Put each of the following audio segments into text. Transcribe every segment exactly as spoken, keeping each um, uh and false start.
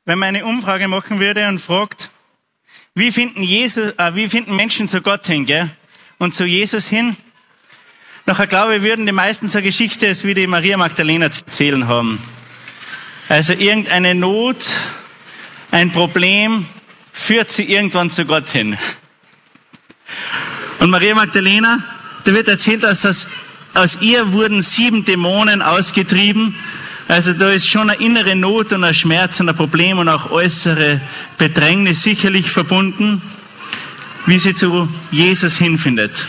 wenn man eine Umfrage machen würde und fragt, wie finden, Jesus, äh, wie finden Menschen zu Gott hin, gell? Und zu Jesus hin? Nachher glaube ich, würden die meisten so eine Geschichte wie die Maria Magdalena zu erzählen haben. Also irgendeine Not, ein Problem führt sie irgendwann zu Gott hin. Und Maria Magdalena, da wird erzählt, dass aus, aus ihr wurden sieben Dämonen ausgetrieben. Also da ist schon eine innere Not und ein Schmerz und ein Problem und auch äußere Bedrängnis sicherlich verbunden, wie sie zu Jesus hinfindet.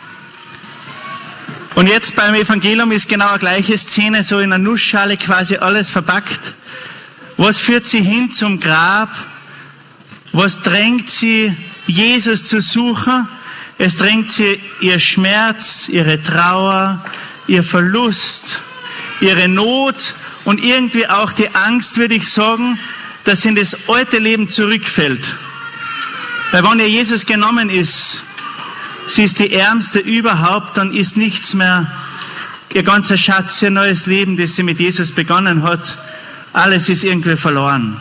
Und jetzt beim Evangelium ist genau eine gleiche Szene, so in einer Nussschale quasi alles verpackt. Was führt sie hin zum Grab? Was drängt sie, Jesus zu suchen? Es drängt sie ihr Schmerz, ihre Trauer, ihr Verlust, ihre Not und irgendwie auch die Angst, würde ich sagen, dass sie in das alte Leben zurückfällt. Weil wenn ihr Jesus genommen ist, sie ist die Ärmste überhaupt, dann ist nichts mehr, ihr ganzer Schatz, ihr neues Leben, das sie mit Jesus begonnen hat, alles ist irgendwie verloren.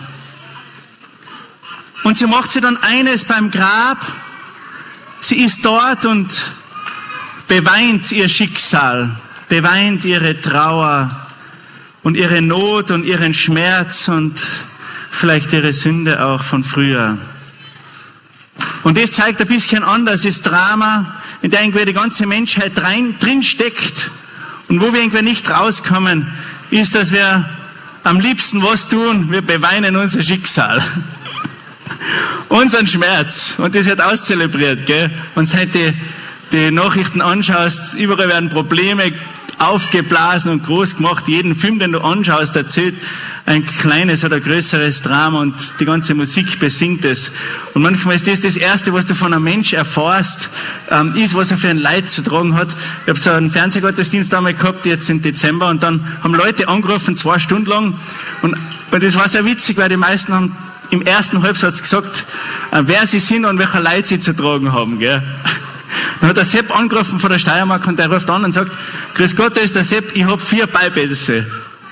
Und sie macht sie dann eines beim Grab, sie ist dort und beweint ihr Schicksal, beweint ihre Trauer und ihre Not und ihren Schmerz und vielleicht ihre Sünde auch von früher. Und das zeigt ein bisschen an, das ist Drama, in der irgendwie die ganze Menschheit rein, drin steckt und wo wir irgendwie nicht rauskommen, ist, dass wir am liebsten was tun, wir beweinen unser Schicksal. Unseren Schmerz. Und das wird auszelebriert, gell? Und seit die, die Nachrichten anschaust, überall werden Probleme aufgeblasen und groß gemacht. Jeden Film, den du anschaust, erzählt ein kleines oder größeres Drama und die ganze Musik besingt es. Und manchmal ist das das Erste, was du von einem Mensch erfährst, ähm, ist, was er für ein Leid zu tragen hat. Ich habe so einen Fernsehgottesdienst einmal gehabt, jetzt im Dezember, und dann haben Leute angerufen, zwei Stunden lang. Und, und das war sehr witzig, weil die meisten haben im ersten Halbsatz gesagt, äh, wer sie sind und welcher Leid sie zu tragen haben, gell? Dann hat der Sepp angerufen von der Steiermark und der ruft an und sagt, grüß Gott, da ist der Sepp, ich habe vier Beipässe.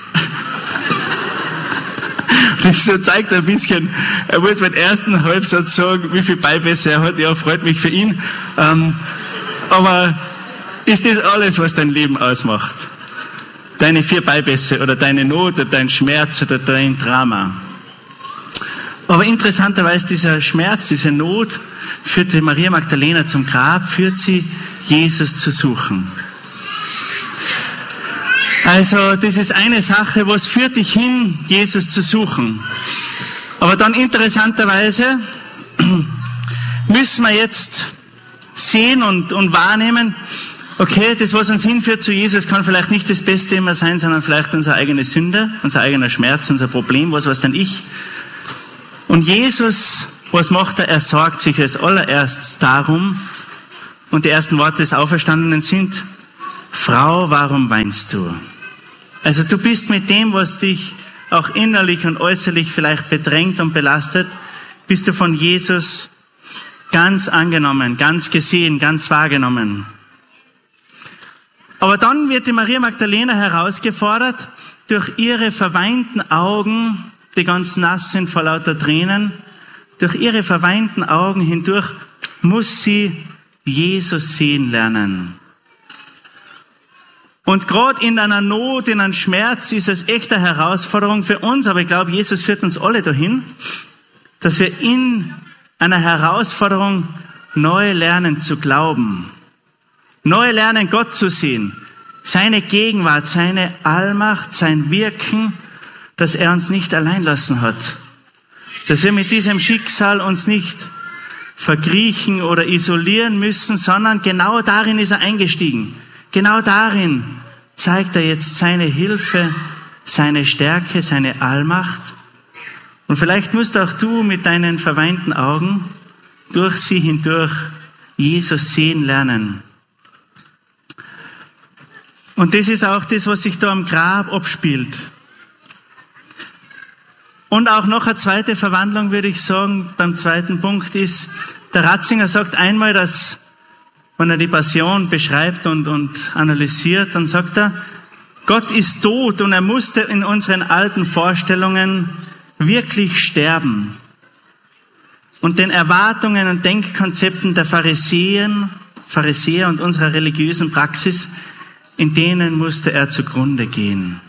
Das so zeigt ein bisschen, er muss mit dem ersten Halbsatz sagen, wie viele Beipässe er hat. Ja, freut mich für ihn. Ähm, aber ist das alles, was dein Leben ausmacht? Deine vier Beipässe oder deine Not oder dein Schmerz oder dein Drama? Aber interessanterweise dieser Schmerz, diese Not führte Maria Magdalena zum Grab, führt sie, Jesus zu suchen. Also das ist eine Sache, was führt dich hin, Jesus zu suchen. Aber dann interessanterweise müssen wir jetzt sehen und, und wahrnehmen, okay, das, was uns hinführt zu Jesus, kann vielleicht nicht das Beste immer sein, sondern vielleicht unsere eigene Sünde, unser eigener Schmerz, unser Problem, was was denn ich. Und Jesus, was macht er? Er sorgt sich als allererstes darum, und die ersten Worte des Auferstandenen sind, Frau, warum weinst du? Also du bist mit dem, was dich auch innerlich und äußerlich vielleicht bedrängt und belastet, bist du von Jesus ganz angenommen, ganz gesehen, ganz wahrgenommen. Aber dann wird die Maria Magdalena herausgefordert, durch ihre verweinten Augen, die ganz nass sind vor lauter Tränen, durch ihre verweinten Augen hindurch muss sie Jesus sehen lernen. Und gerade in einer Not, in einem Schmerz ist es echt eine Herausforderung für uns, aber ich glaube, Jesus führt uns alle dahin, dass wir in einer Herausforderung neu lernen zu glauben, neu lernen Gott zu sehen, seine Gegenwart, seine Allmacht, sein Wirken, dass er uns nicht allein lassen hat, dass wir mit diesem Schicksal uns nicht verkriechen oder isolieren müssen, sondern genau darin ist er eingestiegen. Genau darin zeigt er jetzt seine Hilfe, seine Stärke, seine Allmacht. Und vielleicht musst auch du mit deinen verweinten Augen durch sie hindurch Jesus sehen lernen. Und das ist auch das, was sich da am Grab abspielt. Und auch noch eine zweite Verwandlung, würde ich sagen, beim zweiten Punkt ist, der Ratzinger sagt einmal, dass wenn er die Passion beschreibt und, und analysiert, dann sagt er, Gott ist tot und er musste in unseren alten Vorstellungen wirklich sterben und den Erwartungen und Denkkonzepten der Pharisäer, Pharisäer und unserer religiösen Praxis, in denen musste er zugrunde gehen.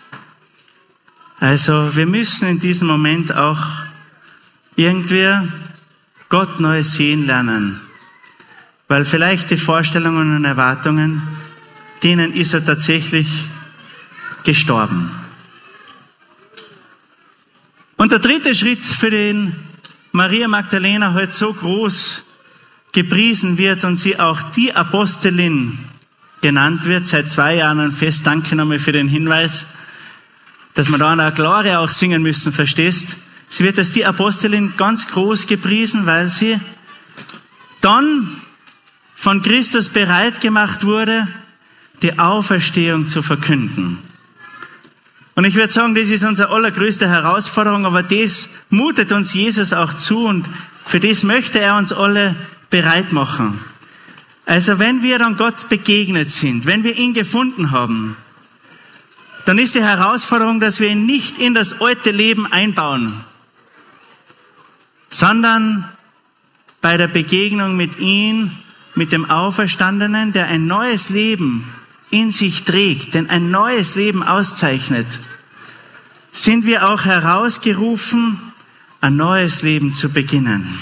Also wir müssen in diesem Moment auch irgendwie Gott neu sehen lernen, weil vielleicht die Vorstellungen und Erwartungen, denen ist er tatsächlich gestorben. Und der dritte Schritt, für den Maria Magdalena heute so groß gepriesen wird und sie auch die Apostelin genannt wird, seit zwei Jahren ein Fest, danke nochmal für den Hinweis, dass wir da eine Gloria auch singen müssen, verstehst? Sie wird als die Apostelin ganz groß gepriesen, weil sie dann von Christus bereit gemacht wurde, die Auferstehung zu verkünden. Und ich würde sagen, das ist unsere allergrößte Herausforderung, aber das mutet uns Jesus auch zu und für das möchte er uns alle bereit machen. Also wenn wir dann Gott begegnet sind, wenn wir ihn gefunden haben, dann ist die Herausforderung, dass wir ihn nicht in das alte Leben einbauen, sondern bei der Begegnung mit ihm, mit dem Auferstandenen, der ein neues Leben in sich trägt, denn ein neues Leben auszeichnet, sind wir auch herausgerufen, ein neues Leben zu beginnen.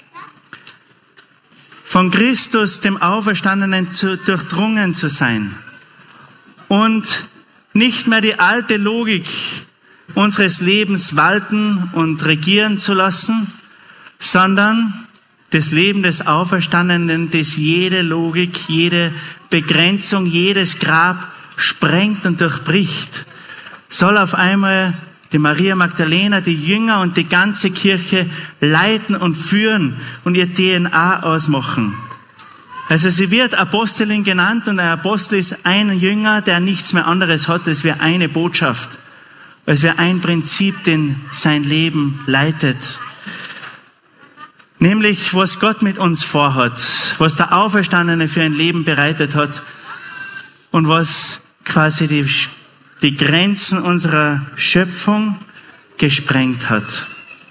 Von Christus, dem Auferstandenen, zu, durchdrungen zu sein und nicht mehr die alte Logik unseres Lebens walten und regieren zu lassen, sondern das Leben des Auferstandenen, das jede Logik, jede Begrenzung, jedes Grab sprengt und durchbricht, soll auf einmal die Maria Magdalena, die Jünger und die ganze Kirche leiten und führen und ihr D N A ausmachen. Also sie wird Apostelin genannt und ein Apostel ist ein Jünger, der nichts mehr anderes hat, als wir eine Botschaft, als wir ein Prinzip, den sein Leben leitet. Nämlich, was Gott mit uns vorhat, was der Auferstandene für ein Leben bereitet hat und was quasi die, die Grenzen unserer Schöpfung gesprengt hat.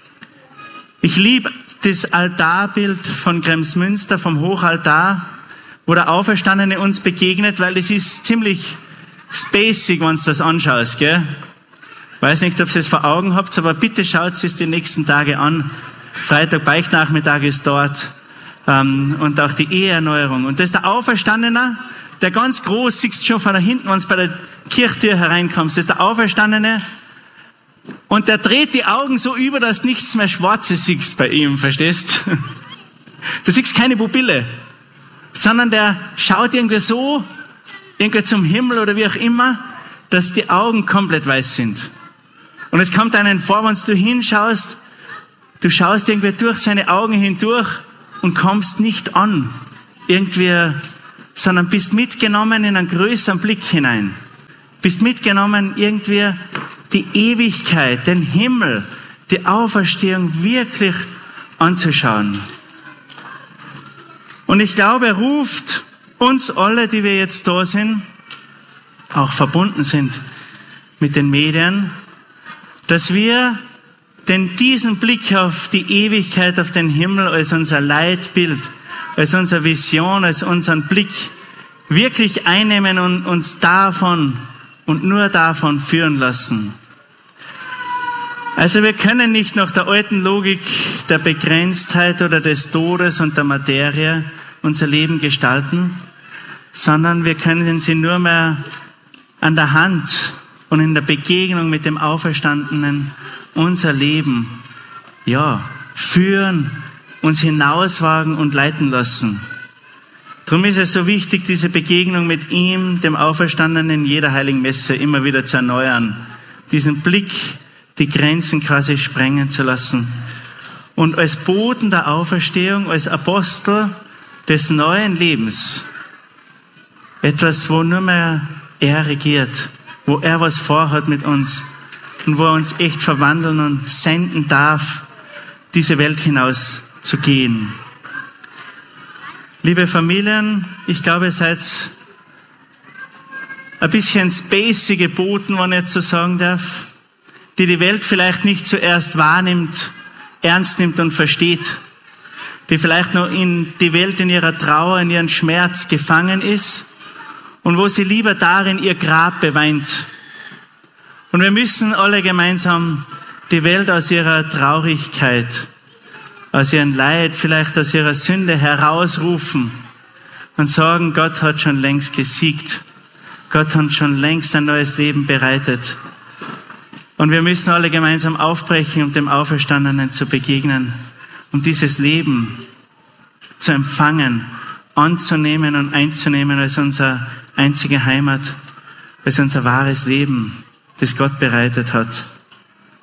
Ich liebe das Altarbild von Kremsmünster, vom Hochaltar, wo der Auferstandene uns begegnet, weil es ist ziemlich spacig, wenn du das anschaust, gell? Weiß nicht, ob ihr es vor Augen habt, aber bitte schaut es die nächsten Tage an. Freitag Beichtnachmittag ist dort ähm, und auch die Eheerneuerung. Und das ist der Auferstandene, der ganz groß, siehst du schon von da hinten, wenn du bei der Kirchtür hereinkommst, das ist der Auferstandene und der dreht die Augen so über, dass du nichts mehr Schwarzes siehst bei ihm, verstehst? Du siehst keine Pupille, sondern der schaut irgendwie so, irgendwie zum Himmel oder wie auch immer, dass die Augen komplett weiß sind. Und es kommt einem vor, wenn du hinschaust, du schaust irgendwie durch seine Augen hindurch und kommst nicht an, irgendwie, sondern bist mitgenommen in einen größeren Blick hinein. Bist mitgenommen irgendwie die Ewigkeit, den Himmel, die Auferstehung wirklich anzuschauen. Und ich glaube, er ruft uns alle, die wir jetzt da sind, auch verbunden sind mit den Medien, dass wir denn diesen Blick auf die Ewigkeit, auf den Himmel als unser Leitbild, als unsere Vision, als unseren Blick wirklich einnehmen und uns davon und nur davon führen lassen. Also wir können nicht nach der alten Logik der Begrenztheit oder des Todes und der Materie unser Leben gestalten, sondern wir können sie nur mehr an der Hand und in der Begegnung mit dem Auferstandenen unser Leben, ja, führen, uns hinauswagen und leiten lassen. Darum ist es so wichtig, diese Begegnung mit ihm, dem Auferstandenen, in jeder heiligen Messe immer wieder zu erneuern. Diesen Blick, die Grenzen quasi sprengen zu lassen. Und als Boten der Auferstehung, als Apostel des neuen Lebens, etwas, wo nur mehr er regiert, wo er was vorhat mit uns und wo er uns echt verwandeln und senden darf, diese Welt hinaus zu gehen. Liebe Familien, ich glaube, ihr seid ein bisschen spacige Boten, wenn ich jetzt so sagen darf. die die Welt vielleicht nicht zuerst wahrnimmt, ernst nimmt und versteht, die vielleicht noch in die Welt in ihrer Trauer, in ihren Schmerz gefangen ist und wo sie lieber darin ihr Grab beweint. Und wir müssen alle gemeinsam die Welt aus ihrer Traurigkeit, aus ihrem Leid, vielleicht aus ihrer Sünde herausrufen und sagen, Gott hat schon längst gesiegt. Gott hat schon längst ein neues Leben bereitet. Und wir müssen alle gemeinsam aufbrechen, um dem Auferstandenen zu begegnen, um dieses Leben zu empfangen, anzunehmen und einzunehmen als unsere einzige Heimat, als unser wahres Leben, das Gott bereitet hat.